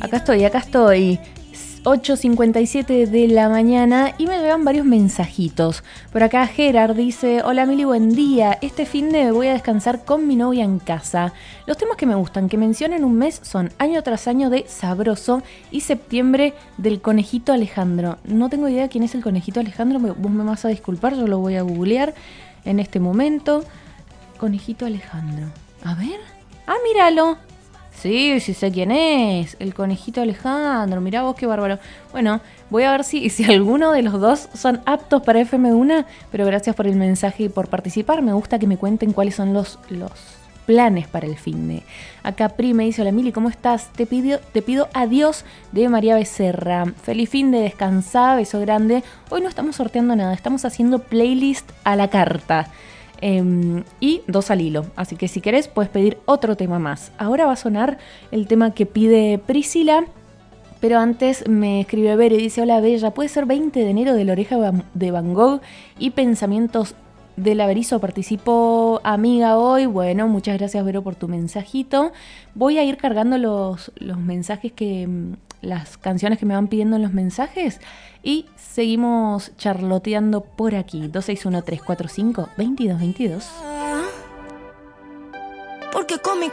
Acá estoy. 8:57 de la mañana y me llegan varios mensajitos. Por acá Gerard dice: hola Mili, buen día. Este finde voy a descansar con mi novia en casa. Los temas que me gustan que mencionen un mes son Año tras año de Sabroso y Septiembre del Conejito Alejandro. No tengo idea quién es el Conejito Alejandro, vos me vas a disculpar, yo lo voy a googlear en este momento. Conejito Alejandro. A ver. Ah, míralo. Sí sé quién es, el Conejito Alejandro, mirá vos qué bárbaro. Bueno, voy a ver si alguno de los dos son aptos para FM1, pero gracias por el mensaje y por participar. Me gusta que me cuenten cuáles son los planes para el finde. Acá Pri me dice: hola Mili, ¿cómo estás? Te pido adiós de María Becerra. Feliz finde, descansá, beso grande. Hoy no estamos sorteando nada, estamos haciendo playlist a la carta. Y 2 al hilo, así que si querés puedes pedir otro tema más. Ahora va a sonar el tema que pide Priscila, pero antes me escribe Vero y dice: hola Bella, ¿puede ser 20 de enero de La Oreja de Van Gogh y Pensamientos del Averizo? Participo amiga hoy. Bueno, muchas gracias Vero por tu mensajito. Voy a ir cargando los mensajes las canciones que me van pidiendo en los mensajes y seguimos charloteando por aquí. 261-345-2222. Porque con mi